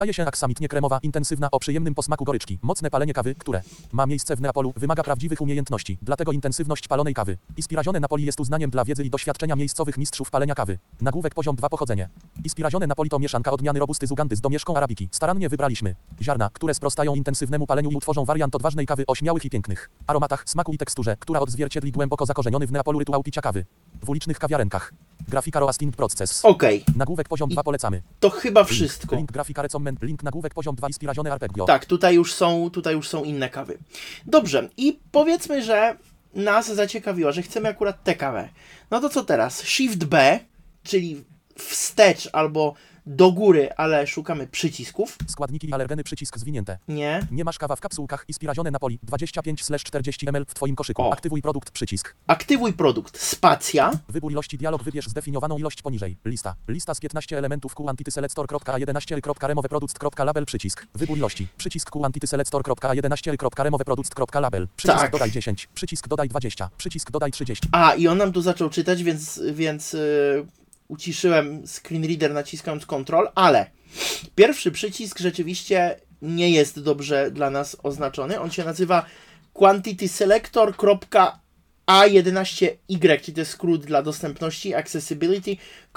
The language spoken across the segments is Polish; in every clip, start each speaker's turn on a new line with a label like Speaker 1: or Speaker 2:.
Speaker 1: Staje się aksamitnie kremowa, intensywna, o przyjemnym posmaku goryczki. Mocne palenie kawy, które ma miejsce w Neapolu, wymaga prawdziwych umiejętności. Dlatego intensywność palonej kawy. Ispirazione Napoli jest uznaniem dla wiedzy i doświadczenia miejscowych mistrzów palenia kawy. Nagłówek poziom 2 pochodzenie. Ispirazione Napoli to mieszanka odmiany robusty z Ugandy z domieszką arabiki. Starannie wybraliśmy ziarna, które sprostają intensywnemu paleniu i utworzą wariant odważnej kawy o śmiałych i pięknych aromatach, smaku i teksturze, która odzwierciedli głęboko zakorzeniony w Neapolu rytuał picia kawy. W ulicznych kawiarenkach. Grafika roasting process.
Speaker 2: Okej.
Speaker 1: Nagłówek poziom 2 polecamy.
Speaker 2: To chyba wszystko.
Speaker 1: Link grafika recommend. Link nagłówek poziom 2 Ispirazione arpeggio.
Speaker 2: Tak, tutaj już są inne kawy. Dobrze, i powiedzmy, że nas zaciekawiło, że chcemy akurat tę kawę. No to co teraz? Shift B, czyli wstecz albo do góry, ale szukamy przycisków.
Speaker 1: Składniki i alergeny przycisk zwinięte.
Speaker 2: Nie.
Speaker 1: Nie masz kawa w kapsułkach Ispirazione Napoli 25/40 ml w Twoim koszyku.
Speaker 2: O.
Speaker 1: Aktywuj produkt przycisk.
Speaker 2: Aktywuj produkt. Spacja.
Speaker 1: Wybór ilości dialog wybierz zdefiniowaną ilość poniżej. Lista. Lista z 15 elementów quantityselector.a11.removeproduct.label przycisk. Wybór ilości. Przycisk quantityselector.a11.removeproduct.label. Przycisk
Speaker 2: Tak.
Speaker 1: dodaj 10. Przycisk dodaj 20. Przycisk dodaj 30.
Speaker 2: A, i on nam tu zaczął czytać, więc uciszyłem screen reader naciskając Ctrl, ale pierwszy przycisk rzeczywiście nie jest dobrze dla nas oznaczony. On się nazywa quantityselector.a11y, czyli to jest skrót dla dostępności, accessibility,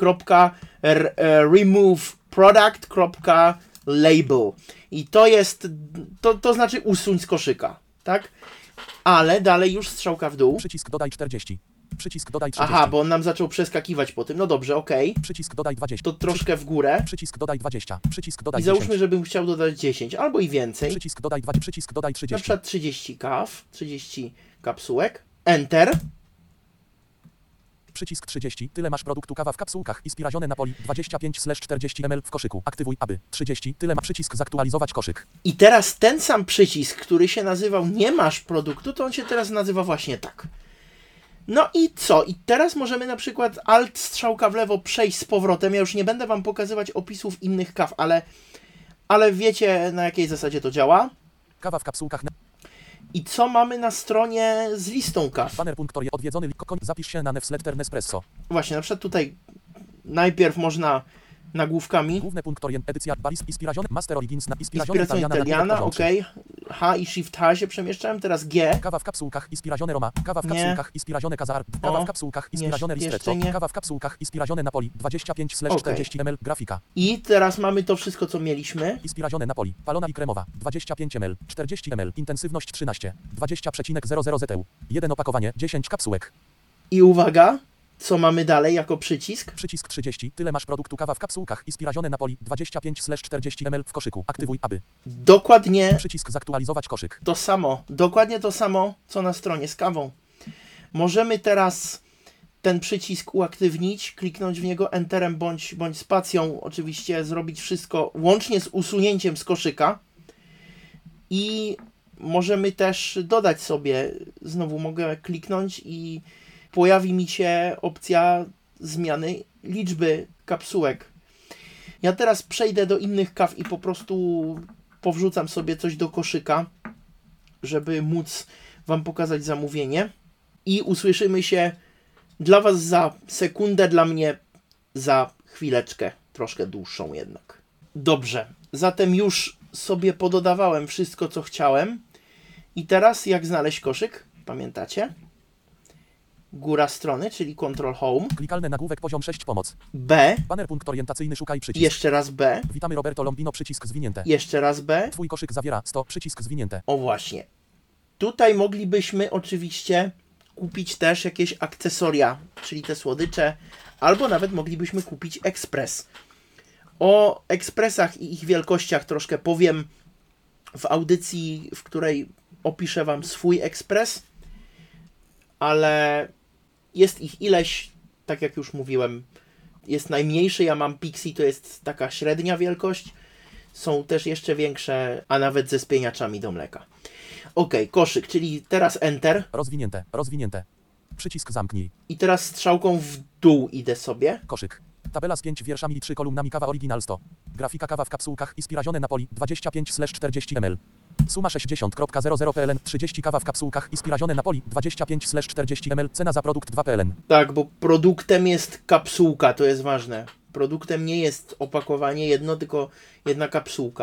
Speaker 2: remove product.label. I to jest, to znaczy usuń z koszyka, tak? Ale dalej już strzałka w dół.
Speaker 1: Przycisk dodaj 40. Przycisk dodaj 30.
Speaker 2: Aha, bo on nam zaczął przeskakiwać po tym. No dobrze, okej.
Speaker 1: Przycisk dodaj 20.
Speaker 2: To troszkę w górę.
Speaker 1: Przycisk dodaj 20. Przycisk dodaj
Speaker 2: I
Speaker 1: 10.
Speaker 2: załóżmy, żebym chciał dodać 10 albo i więcej.
Speaker 1: Przycisk dodaj 20. Przycisk dodaj
Speaker 2: Na
Speaker 1: 30.
Speaker 2: przykład 30 kaw, 30 kapsułek. Enter.
Speaker 1: Przycisk 30. Tyle masz produktu kawa w kapsułkach Ispirazione Napoli 25/40 ml w koszyku. Aktywuj aby. 30. Tyle ma przycisk zaktualizować koszyk.
Speaker 2: I teraz ten sam przycisk, który się nazywał nie masz produktu, to on się teraz nazywa właśnie tak. No i co? I teraz możemy na przykład alt strzałka w lewo przejść z powrotem. Ja już nie będę wam pokazywać opisów innych kaw, ale wiecie na jakiej zasadzie to działa.
Speaker 1: Kawa w kapsułkach.
Speaker 2: I co mamy na stronie z listą kaw?
Speaker 1: Banner.tor odwiedzony zapisz się na newsletter Nespresso.
Speaker 2: Właśnie, na przykład tutaj najpierw można nagłówkami.
Speaker 1: Główne punkt orient edycja baris Ispirazione Master Origins na Ispirazione
Speaker 2: Inspiracja italiana, ok. H i Shift H się przemieszczałem, teraz G.
Speaker 1: Kawa w kapsułkach Ispirazione Roma. Kawa w
Speaker 2: Nie.
Speaker 1: kapsułkach Ispirazione Casar. Kawa w kapsułkach Ispirazione
Speaker 2: jeszcze
Speaker 1: Ristretto.
Speaker 2: nie.
Speaker 1: Kawa w kapsułkach Ispirazione Napoli 25/40 ml grafika.
Speaker 2: I teraz mamy to wszystko, co mieliśmy.
Speaker 1: Ispirazione Napoli. Palona i kremowa. 25 ml. 40 ml. Intensywność 13. 20,00 ZTU. 1 opakowanie. 10 kapsułek.
Speaker 2: I uwaga, co mamy dalej jako przycisk?
Speaker 1: Przycisk 30. Tyle masz produktu kawa w kapsułkach Ispirazione Napoli 25/40 ml w koszyku. Aktywuj aby.
Speaker 2: Dokładnie
Speaker 1: Przycisk zaktualizować koszyk.
Speaker 2: to samo. Dokładnie to samo, co na stronie z kawą. Możemy teraz ten przycisk uaktywnić, kliknąć w niego Enterem bądź spacją. Oczywiście zrobić wszystko łącznie z usunięciem z koszyka. I możemy też dodać sobie, znowu mogę kliknąć i pojawi mi się opcja zmiany liczby kapsułek. Ja teraz przejdę do innych kaw i po prostu powrzucam sobie coś do koszyka, żeby móc wam pokazać zamówienie. I usłyszymy się dla was za sekundę, dla mnie za chwileczkę, troszkę dłuższą jednak. Dobrze, zatem już sobie pododawałem wszystko, co chciałem. I teraz jak znaleźć koszyk? Pamiętacie? Góra strony, czyli Ctrl Home.
Speaker 1: Klikalny nagłówek poziom 6 pomoc.
Speaker 2: B.
Speaker 1: Banner punkt orientacyjny szukaj przycisk.
Speaker 2: Jeszcze raz B.
Speaker 1: Witamy Roberto Lombino przycisk zwinięte.
Speaker 2: Jeszcze raz B.
Speaker 1: Twój koszyk zawiera 100 przycisk zwinięte.
Speaker 2: O właśnie. Tutaj moglibyśmy oczywiście kupić też jakieś akcesoria, czyli te słodycze, albo nawet moglibyśmy kupić ekspres. O ekspresach i ich wielkościach troszkę powiem w audycji, w której opiszę wam swój ekspres, ale jest ich ileś, tak jak już mówiłem, jest najmniejszy, ja mam Pixie, to jest taka średnia wielkość, są też jeszcze większe, a nawet ze spieniaczami do mleka. Ok, koszyk, czyli teraz Enter.
Speaker 1: Rozwinięte, rozwinięte. Przycisk zamknij.
Speaker 2: I teraz strzałką w dół idę sobie.
Speaker 1: Koszyk. Tabela z 5 wierszami i 3 kolumnami kawa Original 100. Grafika kawa w kapsułkach Ispirazione Napoli 25/40 ml. Suma 60.00 PLN 30 kawa w kapsułkach Ispirazione Napoli 25/40 ml. Cena za produkt 2 PLN.
Speaker 2: Tak, bo produktem jest kapsułka, to jest ważne. Produktem nie jest opakowanie jedno, tylko jedna kapsułka.